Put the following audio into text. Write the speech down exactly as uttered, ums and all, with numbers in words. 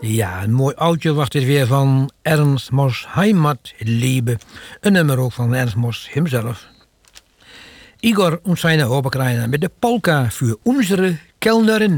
Ja, een mooi oudje was dit weer van Ernst Mos Heimatliebe. Een nummer ook van Ernst Mos hemzelf. Igor und seine Oberkreiner met de polka voor onze Kellnerin.